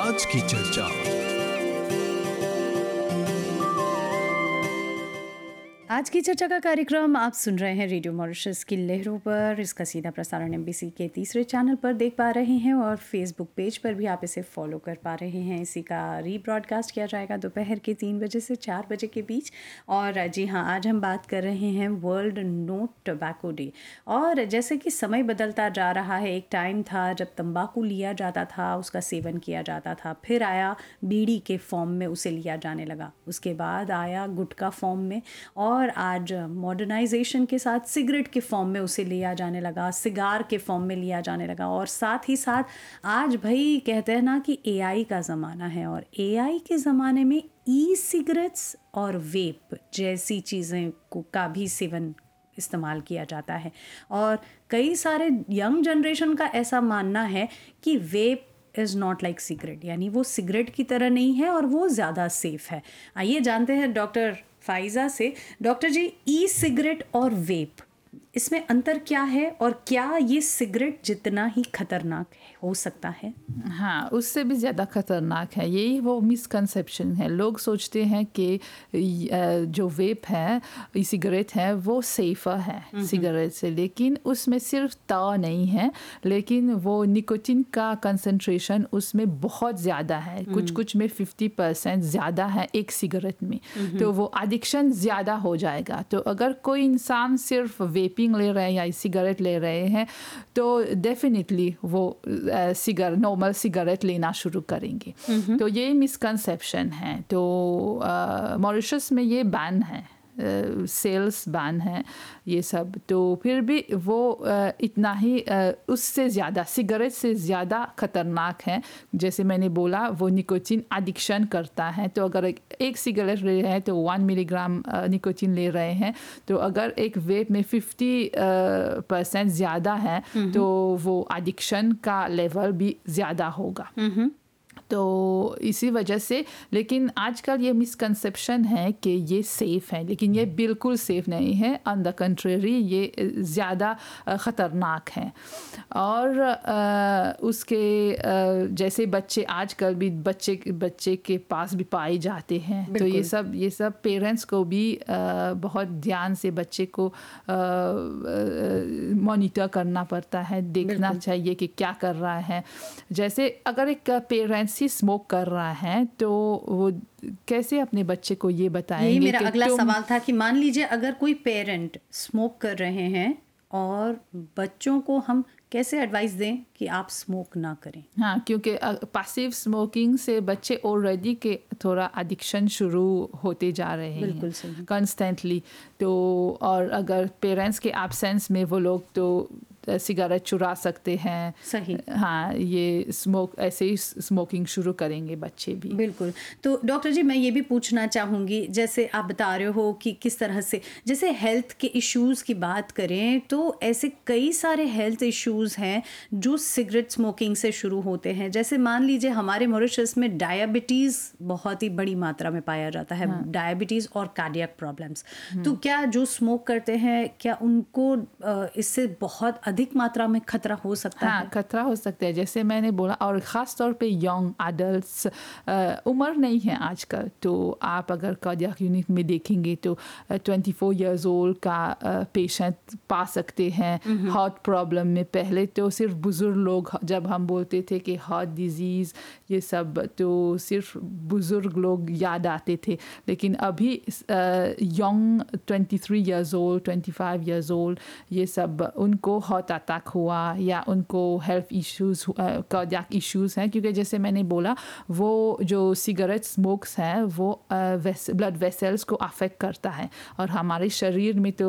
आज की चर्चा। आज की चर्चा का कार्यक्रम आप सुन रहे हैं रेडियो मॉरिशस की लहरों पर। इसका सीधा प्रसारण एमबीसी के तीसरे चैनल पर देख पा रहे हैं और फेसबुक पेज पर भी आप इसे फॉलो कर पा रहे हैं। इसी का रीब्रॉडकास्ट किया जाएगा दोपहर के 3 बजे से 4 बजे के बीच। और जी हाँ, आज हम बात कर रहे हैं वर्ल्ड नो टोबैको डे। और जैसे कि समय बदलता जा रहा है, एक टाइम था जब तंबाकू लिया जाता था, उसका सेवन किया जाता था, फिर आया बीड़ी के फॉर्म में उसे लिया जाने लगा, उसके बाद आया गुटखा फॉर्म में, और आज मॉडर्नाइजेशन के साथ सिगरेट के फॉर्म में उसे लिया जाने लगा, सिगार के फॉर्म में लिया जाने लगा। और साथ ही साथ आज भाई कहते हैं ना कि एआई का ज़माना है, और एआई के ज़माने में ई सिगरेट्स और वेप जैसी चीज़ें का भी सेवन इस्तेमाल किया जाता है। और कई सारे यंग जनरेशन का ऐसा मानना है कि वेप इज़ नॉट लाइक सिगरेट, यानी वो सिगरेट की तरह नहीं है और वो ज़्यादा सेफ़ है। आइए जानते हैं डॉक्टर फाइज़ा से। डॉक्टर जी, ई सिगरेट और वेप, इसमें अंतर क्या है और क्या ये सिगरेट जितना ही खतरनाक हो सकता है? हाँ, उससे भी ज़्यादा खतरनाक है। यही वो मिसकंसेप्शन है। लोग सोचते हैं कि जो वेप है, ई सिगरेट है, वो सेफ़र है सिगरेट से, लेकिन उसमें सिर्फ ताव नहीं है, लेकिन वो निकोटीन का कंसंट्रेशन उसमें बहुत ज़्यादा है। कुछ में 50% ज़्यादा है एक सिगरेट में, तो वो एडिक्शन ज़्यादा हो जाएगा। तो अगर कोई इंसान सिर्फ वेपिंग ले रहे हैं या सिगरेट ले रहे हैं, तो डेफिनेटली वो नॉर्मल सिगरेट लेना शुरू करेंगे। तो ये मिसकंसेप्शन है। तो मॉरिशस में ये बैन है, सेल्स बैन है ये सब। तो फिर भी वो इतना ही उससे ज़्यादा, सिगरेट से ज़्यादा खतरनाक है। जैसे मैंने बोला, वो निकोटीन एडिक्शन करता है। तो अगर एक सिगरेट ले रहे हैं तो 1 मिलीग्राम निकोटीन ले रहे हैं, तो अगर एक वेप में 50% ज़्यादा है तो वो एडिक्शन का लेवल भी ज़्यादा होगा। तो इसी वजह से, लेकिन आजकल ये मिसकंसेप्शन है कि ये सेफ़ है, लेकिन ये बिल्कुल सेफ़ नहीं है। ऑन द कंट्रेरी ये ज़्यादा ख़तरनाक है। और उसके जैसे बच्चे आजकल भी बच्चे के पास भी पाए जाते हैं, तो ये सब पेरेंट्स को भी बहुत ध्यान से बच्चे को मॉनिटर करना पड़ता है, देखना चाहिए कि क्या कर रहा है। जैसे अगर एक पेरेंट्स ही स्मोक कर रहा है, तो वो कैसे अपने बच्चे को ये बताएंगे? यही मेरा अगला सवाल था कि मान लीजिए अगर कोई पेरेंट स्मोक कर रहे हैं और बच्चों को हम कैसे एडवाइस दें कि आप स्मोक ना करें? हाँ, क्योंकि पैसिव स्मोकिंग से बच्चे ऑलरेडी के थोड़ा एडिक्शन शुरू होते जा रहे हैं, बिल्कुल सही, कॉन्स्टेंटली। तो और अगर पेरेंट्स के एब्सेंस में वो लोग तो सिगरेट चुरा सकते हैं। सही। हाँ, ये ऐसे ही स्मोकिंग शुरू करेंगे बच्चे भी। बिल्कुल। तो डॉक्टर जी, मैं ये भी पूछना चाहूँगी, जैसे आप बता रहे हो कि किस तरह से, जैसे हेल्थ के इश्यूज़ की बात करें, तो ऐसे कई सारे हेल्थ इश्यूज़ हैं जो सिगरेट स्मोकिंग से शुरू होते हैं। जैसे मान लीजिए हमारे मॉरिशस में डायबिटीज़ बहुत ही बड़ी मात्रा में पाया जाता है। हाँ। डायबिटीज़ और कार्डियक प्रॉब्लम्स। तो क्या जो स्मोक करते हैं, क्या उनको इससे बहुत अधिक मात्रा में खतरा हो सकता है? हाँ, खतरा हो सकता है, जैसे मैंने बोला। और ख़ास तौर पे यंग एडल्ट्स, उम्र नहीं है आजकल, तो आप अगर कार्डियक यूनिट में देखेंगे तो 24 इयर्स ओल्ड का पेशेंट पा सकते हैं हार्ट प्रॉब्लम में। पहले तो सिर्फ बुज़ुर्ग लोग, जब हम बोलते थे कि हार्ट डिजीज़ ये सब, तो सिर्फ बुज़ुर्ग लोग याद आते थे, लेकिन अभी young 23 years old, 25 years old, ये सब उनको हार्ट अटैक हुआ या उनको हेल्थ इश्यूज़, कार्डियक इश्यूज़ हैं। क्योंकि जैसे मैंने बोला, वो जो सिगरेट स्मोक्स हैं वो ब्लड वेसल्स को अफेक्ट करता है, और हमारे शरीर में तो